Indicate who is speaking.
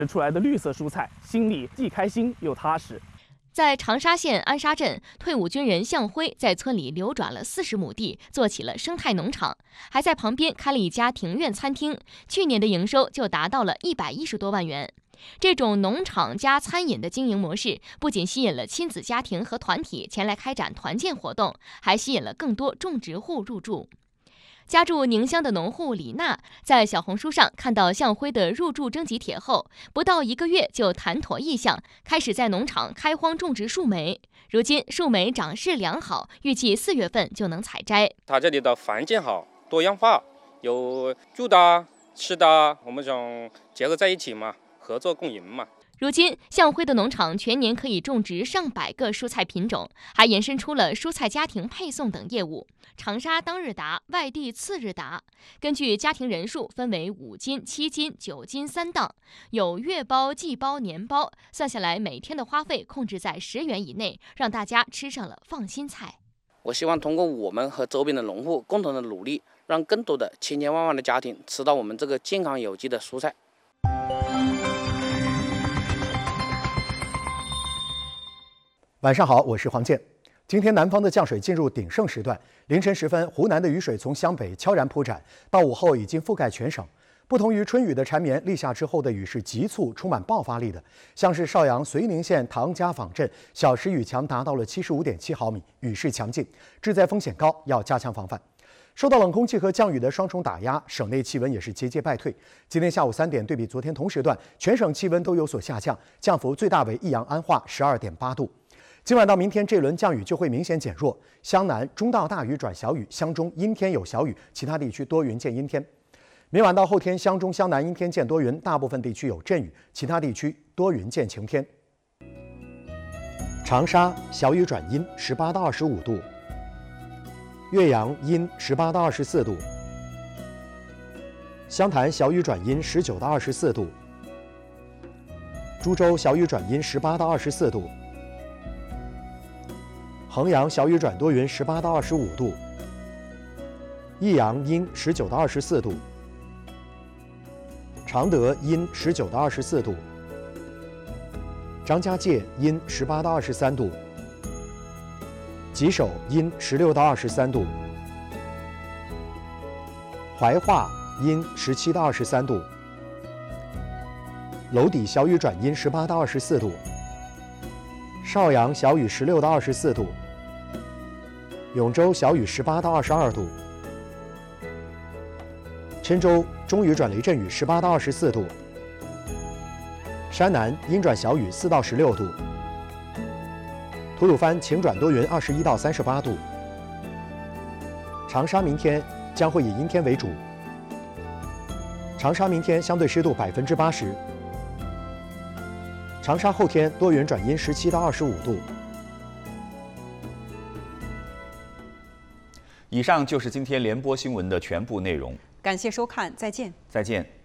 Speaker 1: 出来的绿色蔬菜，心里既开心又踏实。
Speaker 2: 在长沙县安沙镇，退伍军人向辉在村里流转了40亩地，做起了生态农场，还在旁边开了一家庭院餐厅，去年的营收就达到了110多万元。这种农场加餐饮的经营模式，不仅吸引了亲子家庭和团体前来开展团建活动，还吸引了更多种植户入驻。家住宁乡的农户李娜在小红书上看到向辉的入驻征集帖后，不到1个月就谈妥意向，开始在农场开荒种植树莓。如今树莓长势良好，预计4月份就能采摘。
Speaker 3: 他这里的环境好，多样化，有住的、吃的，我们想结合在一起嘛，合作共赢嘛。
Speaker 2: 如今，向辉的农场全年可以种植上百个蔬菜品种，还延伸出了蔬菜家庭配送等业务。长沙当日达，外地次日达。根据家庭人数分为5斤、7斤、9斤3档，有月包、季包、年包，算下来每天的花费控制在10元以内，让大家吃上了放心菜。
Speaker 4: 我希望通过我们和周边的农户共同的努力，让更多的千千万万的家庭吃到我们这个健康有机的蔬菜。
Speaker 5: 晚上好，我是黄健。今天南方的降水进入鼎盛时段，凌晨时分，湖南的雨水从湘北悄然铺展，到午后已经覆盖全省。不同于春雨的缠绵，立夏之后的雨是急促、充满爆发力的。像是邵阳绥宁县唐家坊镇，小时雨强达到了75.7毫米，雨势强劲，致灾风险高，要加强防范。受到冷空气和降雨的双重打压，省内气温也是节节败退。今天下午3点，对比昨天同时段，全省气温都有所下降，降幅最大为益阳安化12.8度。今晚到明天，这轮降雨就会明显减弱，湘南中到大雨转小雨，湘中阴天有小雨，其他地区多云见阴天。明晚到后天，湘中、湘南阴天见多云，大部分地区有阵雨，其他地区多云见晴天。长沙小雨转阴，18到25度；岳阳阴，18到24度；湘潭小雨转阴，19到24度；株洲小雨转阴，18到24度；衡阳小雨转多云，18到25度；益阳阴，19到24度；常德阴，19到24度；张家界阴，18到23度；吉首阴，16到23度；怀化阴，17到23度；娄底小雨转阴，18到24度；邵阳小雨16到24度；永州小雨18到22度；郴州中雨转雷阵雨18到24度；山南阴转小雨4到16度；吐鲁番晴转多云21到38度；长沙明天将会以阴天为主，长沙明天相对湿度80%；长沙后天多云转阴17到25度。
Speaker 6: 以上就是今天联播新闻的全部内容，
Speaker 7: 感谢收看，再见。
Speaker 6: 再见。